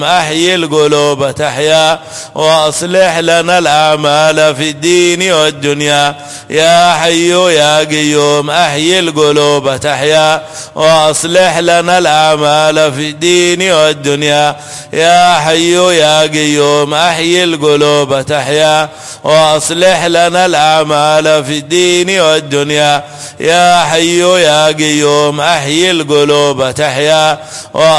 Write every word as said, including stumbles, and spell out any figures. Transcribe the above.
أحيي القلوب تحيا وأصلح لنا الأعمال في الدين والدنيا يا حي يا قيوم أحيي القلوب تحيا وأصلح لنا الأعمال في الدين والدنيا يا حي يا قيوم أحيي القلوب تحيا وأصلح لنا الأعمال في الدين والدنيا يا حي يا قيوم أحيي القلوب تحيا